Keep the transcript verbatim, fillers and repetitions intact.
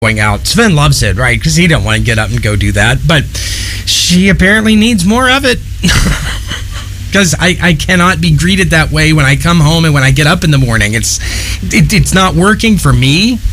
going out. Sven loves it, right? Because he don't want to get up and go do that. But she apparently needs more of it. Because I, I cannot be greeted that way when I come home and when I get up in the morning. It's it, it's not working for me.